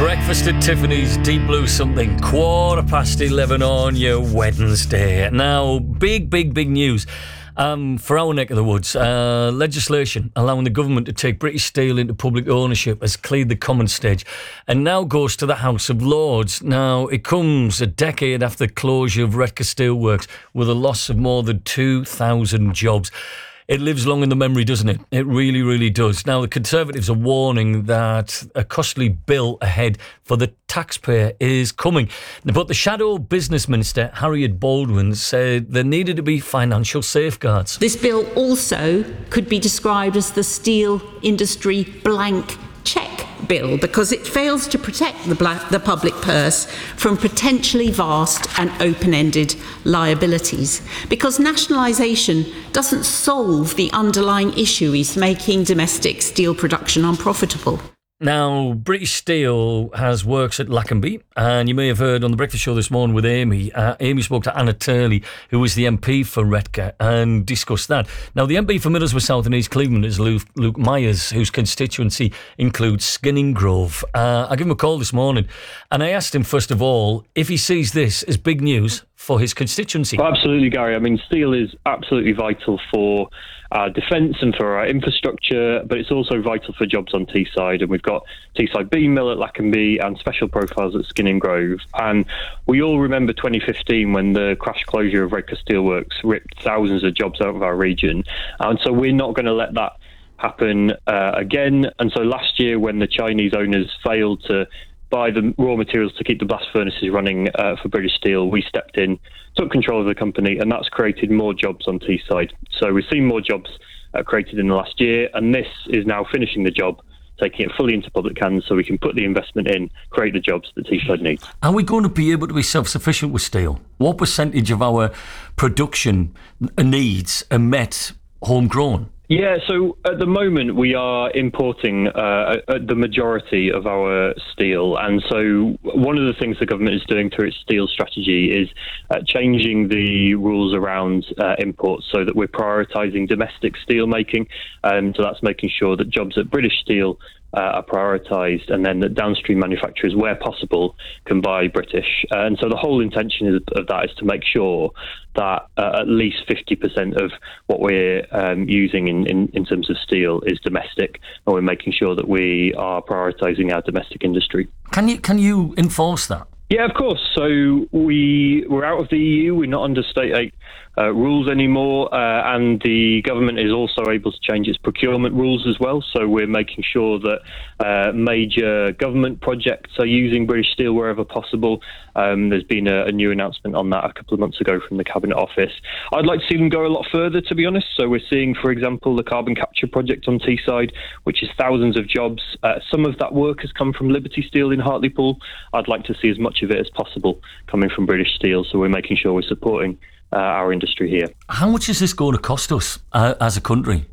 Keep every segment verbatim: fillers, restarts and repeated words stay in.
Breakfast at Tiffany's, Deep Blue something, quarter past eleven on your Wednesday. Now, big, big, big news um, for our neck of the woods. Uh, legislation allowing the government to take British Steel into public ownership has cleared the Commons stage and now goes to the House of Lords. Now, it comes a decade after the closure of Redcar Steelworks with a loss of more than two thousand jobs. It lives long in the memory, doesn't it? It really, really does. Now, the Conservatives are warning that a costly bill ahead for the taxpayer is coming. But the Shadow Business Minister, Harriet Baldwin, said there needed to be financial safeguards. This bill also could be described as the steel industry blank cheque bill because it fails to protect the, black, the public purse from potentially vast and open-ended liabilities. Because nationalisation doesn't solve the underlying issue is making domestic steel production unprofitable. Now, British Steel has works at Lackenby, and you may have heard on the breakfast show this morning with Amy. Uh, Amy spoke to Anna Turley, who was the M P for Redcar, and discussed that. Now, the M P for Middlesbrough South and East Cleveland is Luke, Luke Myers, whose constituency includes Skinning Grove. Uh, I gave him a call this morning, and I asked him, first of all, if he sees this as big news for his constituency. Well, absolutely, Gary. I mean, steel is absolutely vital for our defence and for our infrastructure, but it's also vital for jobs on Teesside. And we've got Teesside Beam Mill at Lackenby and Special Profiles at Skinning Grove. And we all remember twenty fifteen when the crash closure of Redcar Steelworks ripped thousands of jobs out of our region. And so we're not going to let that happen uh, again. And so last year, when the Chinese owners failed to buy the raw materials to keep the blast furnaces running uh, for British Steel, we stepped in, took control of the company, and that's created more jobs on Teesside. So we've seen more jobs uh, created in the last year, and this is now finishing the job, taking it fully into public hands so we can put the investment in, create the jobs that Teesside needs. Are we going to be able to be self-sufficient with steel? What percentage of our production needs are met homegrown? Yeah, so at the moment we are importing uh, the majority of our steel, and so one of the things the government is doing through its steel strategy is uh, changing the rules around uh, imports so that we're prioritising domestic steel making, and so that's making sure that jobs at British Steel Uh, are prioritised, and then that downstream manufacturers, where possible, can buy British. Uh, and so the whole intention is, of that is to make sure that uh, at least fifty percent of what we're um, using in, in, in terms of steel is domestic, and we're making sure that we are prioritising our domestic industry. Can you can you enforce that? Yeah, of course. So we, we're out of the E U, we're not under state aid uh, rules anymore, uh, and the government is also able to change its procurement rules as well. So we're making sure that uh, major government projects are using British Steel wherever possible. Um, there's been a, a new announcement on that a couple of months ago from the Cabinet Office. I'd like to see them go a lot further, to be honest. So we're seeing, for example, the carbon capture project on Teesside, which is thousands of jobs. Uh, some of that work has come from Liberty Steel in Hartlepool. I'd like to see as much of it as possible coming from British Steel, so we're making sure we're supporting uh, our industry here. How much is this going to cost us uh, as a country?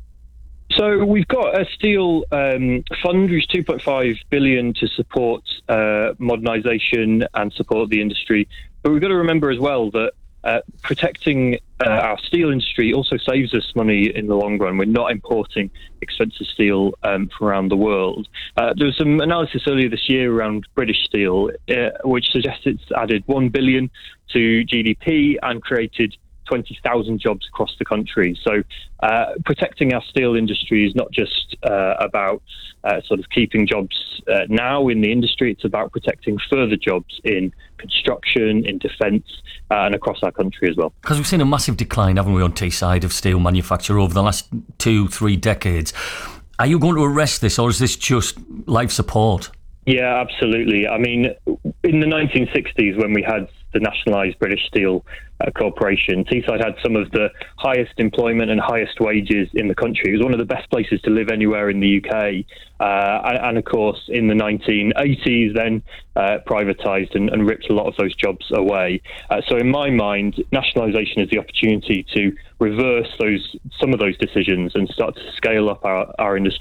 So we've got a steel um, fund, which is two point five billion dollars to support uh, modernisation and support the industry. But we've got to remember as well that uh, protecting uh, our steel industry also saves us money in the long run. We're not importing expensive steel um, from around the world. Uh, there was some analysis earlier this year around British Steel, uh, which suggests it's added one billion dollars to G D P and created twenty thousand jobs across the country. So uh, protecting our steel industry is not just uh, about uh, sort of keeping jobs uh, now in the industry, it's about protecting further jobs in construction, in defence uh, and across our country as well. Because we've seen a massive decline, haven't we, on Teesside of steel manufacture over the last two, three decades. Are you going to arrest this, or is this just life support? Yeah, absolutely. I mean, in the nineteen sixties, when we had the nationalised British Steel uh, Corporation, Teesside had some of the highest employment and highest wages in the country. It was one of the best places to live anywhere in the U K. Uh, and, and of course, in the nineteen eighties, then uh, privatised and, and ripped a lot of those jobs away. Uh, so in my mind, nationalisation is the opportunity to reverse those some of those decisions and start to scale up our, our industry